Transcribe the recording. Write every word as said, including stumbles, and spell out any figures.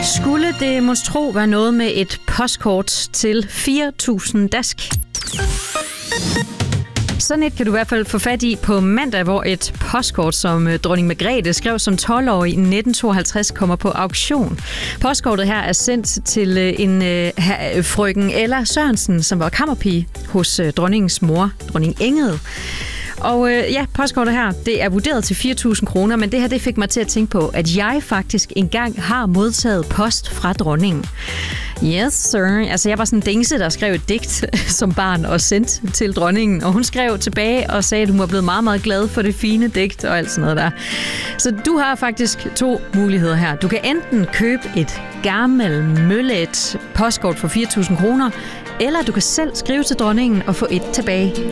Skulle det måske tro være noget med et postkort til fire tusind dask? Sådan et kan du i hvert fald få fat i på mandag, hvor et postkort, som dronning Margrethe skrev som tolv-årig i nitten tooghalvtreds, kommer på auktion. Postkortet her er sendt til en uh, frøken Ella Sørensen, som var kammerpige hos uh, dronningens mor, dronning Ingrid. Og øh, ja, postkortet her, det er vurderet til fire tusind kroner, men det her det fik mig til at tænke på, at jeg faktisk engang har modtaget post fra dronningen. Yes, sir. Altså, jeg var sådan en dingse, der skrev et digt som barn og sendte til dronningen, og hun skrev tilbage og sagde, at hun var blevet meget, meget glad for det fine digt og alt sådan noget der. Så du har faktisk to muligheder her. Du kan enten købe et gammelt, møllet postkort for fire tusind kroner, eller du kan selv skrive til dronningen og få et tilbage